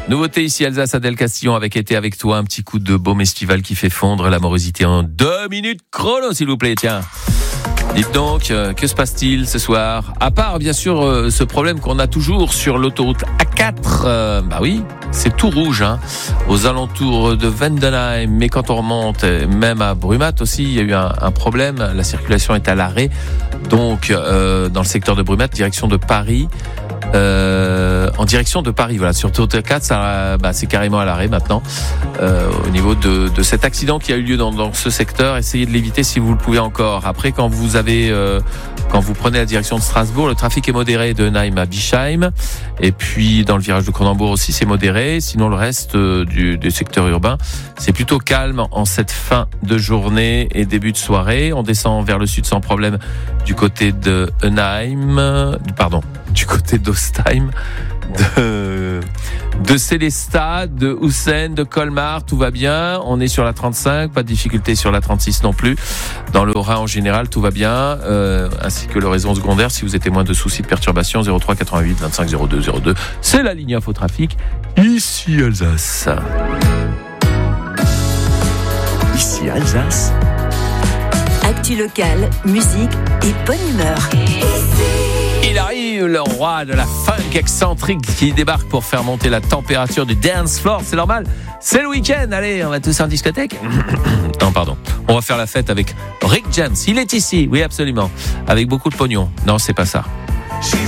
Nouveauté ici Alsace, Adèle Castillon avec Été avec toi, un petit coup de baume estival qui fait fondre l'amorosité en 2 minutes chrono s'il vous plaît, tiens. Dites donc, que se passe-t-il ce soir ? À part bien sûr ce problème qu'on a toujours sur l'autoroute A4, bah oui, c'est tout rouge, hein, aux alentours de Vendenheim, mais quand on remonte, même à Brumath aussi, il y a eu un problème, la circulation est à l'arrêt, donc dans le secteur de Brumath, direction de Paris. En direction de Paris, voilà, sur l'autoroute A4, ça, c'est carrément à l'arrêt maintenant. Au niveau de cet accident qui a eu lieu dans ce secteur, essayez de l'éviter si vous le pouvez encore. Après, quand vous prenez la direction de Strasbourg, le trafic est modéré de Naïm à Bischheim, et puis dans le virage de Cronenbourg aussi c'est modéré. Sinon le reste du secteur urbain, c'est plutôt calme en cette fin de journée et début de soirée. On descend vers le sud sans problème du côté de du côté d'Ostheim, de Sélestat, de Houssen, de Colmar, tout va bien. On est sur la 35, pas de difficulté sur la 36 non plus. Dans le Haut-Rhin en général, tout va bien, ainsi que le réseau secondaire. Si vous êtes témoin de soucis de perturbation, 03 88 25 02 02. C'est la ligne Infotrafic, ici Alsace. Ici Alsace. Actu locale, musique et bonne humeur. Il arrive, le roi de la funk excentrique qui débarque pour faire monter la température du dance floor, c'est normal, c'est le week-end, allez, on va tous en discothèque. Non, pardon, on va faire la fête avec Rick James, il est ici, oui absolument, avec beaucoup de pognon. Non, c'est pas ça.